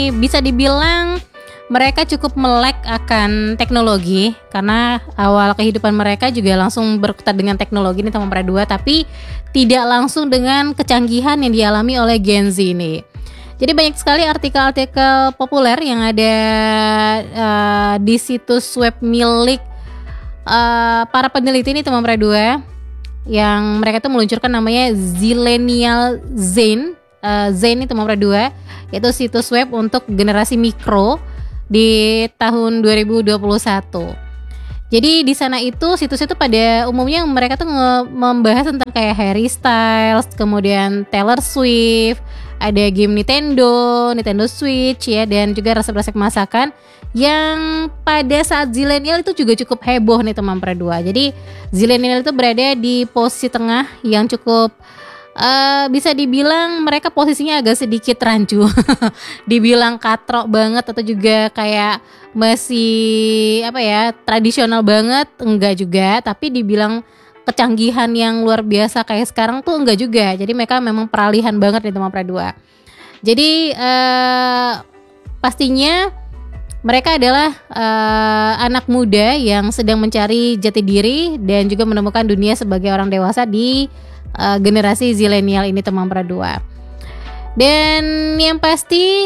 bisa dibilang mereka cukup melek akan teknologi karena awal kehidupan mereka juga langsung berkutat dengan teknologi nih teman Pra 2, tapi tidak langsung dengan kecanggihan yang dialami oleh Gen Z ini. Jadi banyak sekali artikel-artikel populer yang ada di situs web milik para peneliti nih teman Pra 2, yang mereka tuh meluncurkan namanya Zillennial Zen. Zen itu teman Pra 2, yaitu situs web untuk generasi mikro di tahun 2021. Jadi di sana itu situs itu pada umumnya mereka tuh membahas tentang kayak Harry Styles, kemudian Taylor Swift, ada game Nintendo Switch ya, dan juga resep-resep masakan yang pada saat Zillennial itu juga cukup heboh nih teman Pra 2. Jadi Zillennial itu berada di posisi tengah yang cukup bisa dibilang mereka posisinya agak sedikit rancu. Dibilang katrok banget atau juga kayak masih tradisional banget, enggak juga, tapi dibilang kecanggihan yang luar biasa kayak sekarang tuh enggak juga. Jadi mereka memang peralihan banget nih teman Pra 2. Jadi pastinya mereka adalah anak muda yang sedang mencari jati diri dan juga menemukan dunia sebagai orang dewasa di generasi Zillennial ini teman Pra 2. Dan yang pasti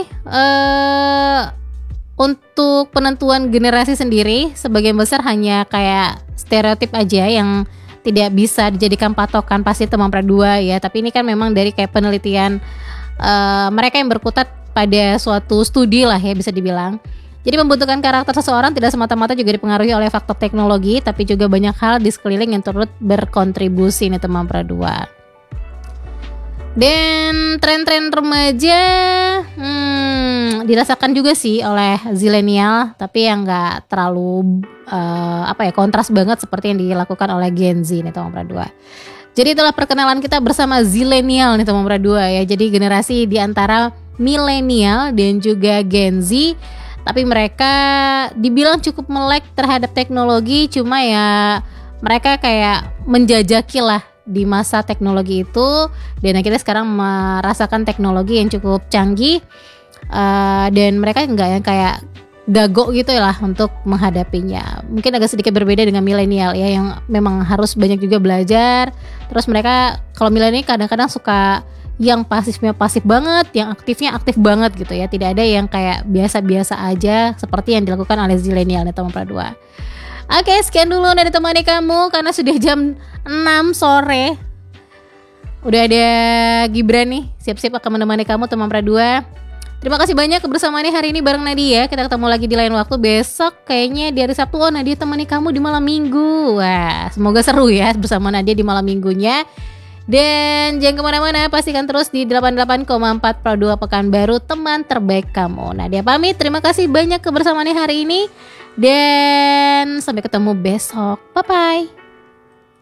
untuk penentuan generasi sendiri sebagian besar hanya kayak stereotip aja yang tidak bisa dijadikan patokan pasti teman Pra 2 ya. Tapi ini kan memang dari kayak penelitian mereka yang berkutat pada suatu studi lah ya bisa dibilang. Jadi pembentukan karakter seseorang tidak semata-mata juga dipengaruhi oleh faktor teknologi, tapi juga banyak hal di sekeliling yang turut berkontribusi nih teman Pra 2. Dan tren-tren remaja dirasakan juga sih oleh Zillennial, tapi yang nggak terlalu kontras banget seperti yang dilakukan oleh Gen Z nih teman Pra 2. Jadi itulah perkenalan kita bersama Zillennial nih teman Pra 2 ya. Jadi generasi di antara milenial dan juga Gen Z, tapi mereka dibilang cukup melek terhadap teknologi, cuma ya mereka kayak menjajaki lah di masa teknologi itu, dan akhirnya sekarang merasakan teknologi yang cukup canggih, dan mereka nggak yang kayak gago gitu lah untuk menghadapinya. Mungkin agak sedikit berbeda dengan milenial ya, yang memang harus banyak juga belajar. Terus mereka kalau milenial kadang-kadang suka yang pasifnya pasif banget, yang aktifnya aktif banget gitu ya. Tidak ada yang kayak biasa-biasa aja seperti yang dilakukan oleh Zillennial nih teman Pra 2. Oke, sekian dulu dari temani kamu karena sudah jam 6 sore. Udah ada Gibran nih, siap-siap akan menemani kamu teman Pra 2. Terima kasih banyak kebersamaannya hari ini bareng Nadia. Kita ketemu lagi di lain waktu besok, kayaknya di hari Sabtu. Nadia temani kamu di malam minggu. Wah, semoga seru ya bersama Nadia di malam minggunya. Dan jangan kemana-mana, pastikan terus di 88,4 Pro 2 Pekanbaru, teman terbaik kamu. Nadia pamit, terima kasih banyak kebersamaannya hari ini. Dan sampai ketemu besok, bye-bye.